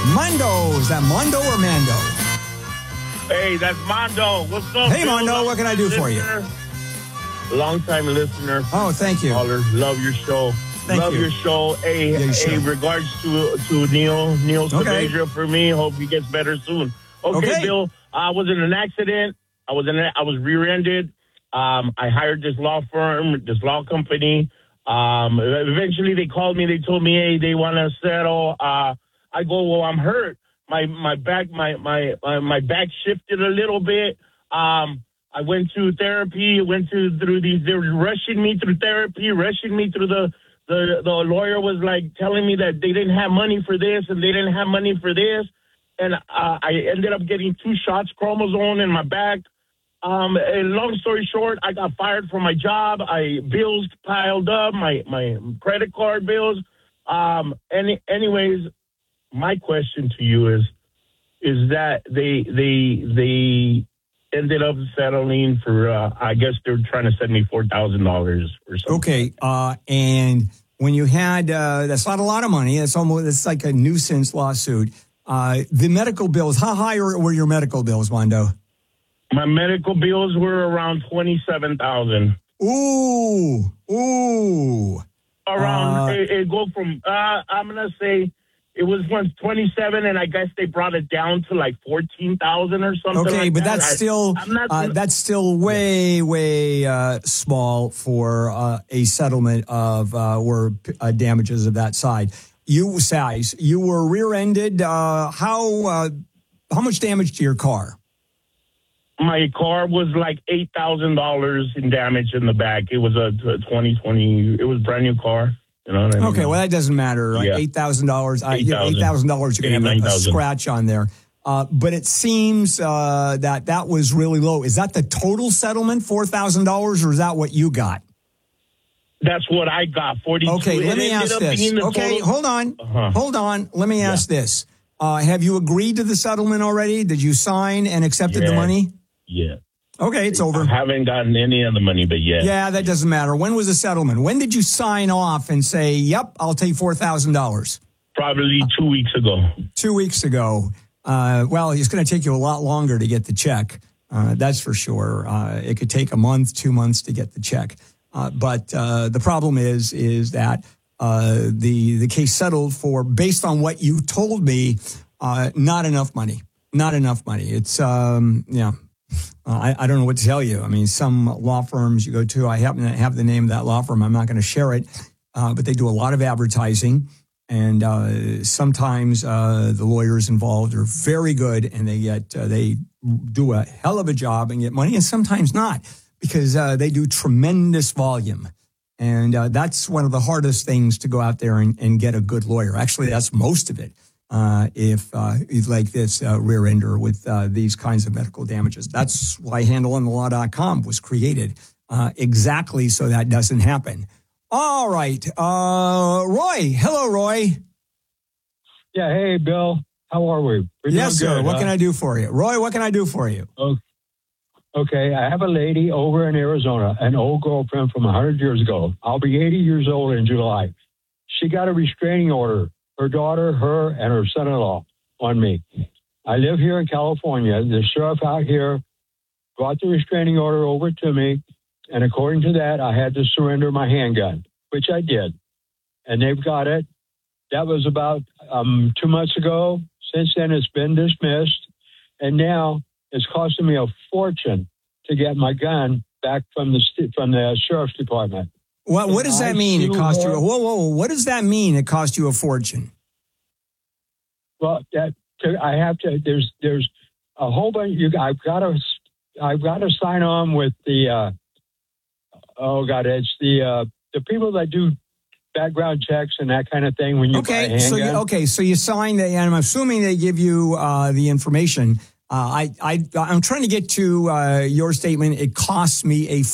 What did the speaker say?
Mondo. Is that Mondo or Mando? Hey, that's Mondo. What's up? Hey, Mondo, what can I do for you? Long-time listener. Oh, thank you. Caller. Love your show. Thank you. Your show. Hey, regards to Neil Saavedra for me. Hope he gets better soon. Okay, Bill. I was in an accident. I was rear-ended. I hired this law firm, this law company. Eventually, they called me. They told me, hey, they want to settle. I go, well, I'm hurt. My back shifted a little bit. I went to therapy. Through these. They were rushing me through therapy, rushing me through the lawyer was like telling me that they didn't have money for this and they didn't have money for this. And I ended up getting 2 shots, chromosome in my back. Long story short, I got fired from my job. Bills piled up, my credit card bills. Anyways, my question to you is that they ended up settling for, I guess they're trying to send me $4,000 or something. Okay. And when you had, that's not a lot of money. It's like a nuisance lawsuit. The medical bills, how high were your medical bills, Mondo? My medical bills were around $27,000. Ooh. Around, it go from, I'm going to say, it was once 27, and I guess they brought it down to like 14,000 or something. Okay, like but that. that's still way small for a settlement of or damages of that side. You were rear-ended. How much damage to your car? My car was like $8,000 in damage in the back. It was a 2020. It was a brand new car. You know what I mean? Okay, well, that doesn't matter. Right? Yeah. $8,000. $8,000, you're going to have a scratch on there. But it seems that was really low. Is that the total settlement, $4,000, or is that what you got? That's what I got, 42. Okay, let me ask this. Okay, hold on. Let me ask this. Have you agreed to the settlement already? Did you sign and accepted the money? Yeah. Okay, it's over. I haven't gotten any of the money, but yeah. Yeah, that doesn't matter. When was the settlement? When did you sign off and say, yep, I'll take $4,000? Probably 2 weeks ago. 2 weeks ago. Well, it's going to take you a lot longer to get the check. That's for sure. It could take a month, 2 months to get the check. But the problem is that the case settled for, based on what you told me, not enough money. Not enough money. It's, I don't know what to tell you. I mean, some law firms you go to, I happen to have the name of that law firm. I'm not going to share it, but they do a lot of advertising. And sometimes the lawyers involved are very good, and they do a hell of a job and get money, and sometimes not, because they do tremendous volume. And that's one of the hardest things, to go out there and get a good lawyer. Actually, that's most of it. If like this rear ender with these kinds of medical damages. That's why HandleOnTheLaw.com was created, exactly so that doesn't happen. All right. Roy. Hello, Roy. Yeah. Hey, Bill. How are we? Yes, sir. What can I do for you? Roy, what can I do for you? Okay. I have a lady over in Arizona, an old girlfriend from 100 years ago. I'll be 80 years old in July. She got a restraining order. Her daughter, her, and her son-in-law on me. I live here in California. The sheriff out here brought the restraining order over to me, and according to that, I had to surrender my handgun, which I did. And they've got it. That was about 2 months ago. Since then, it's been dismissed, and now it's costing me a fortune to get my gun back from the sheriff's department. What does that mean? It cost you? Whoa! What does that mean? It cost you a fortune? Well, I have to. There's a whole bunch. I've got to sign on with the. It's the people that do background checks and that kind of thing when you buy a handgun. So you sign that, and I'm assuming they give you the information. I'm trying to get to your statement. It costs me a